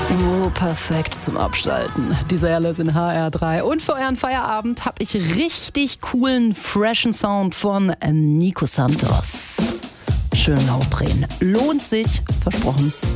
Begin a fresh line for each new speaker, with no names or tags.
So perfekt zum Abschalten. Dieser Alice in HR3. Und für euren Feierabend habe ich richtig coolen, freshen Sound von Nico Santos. Schön laut drehen. Lohnt sich, versprochen.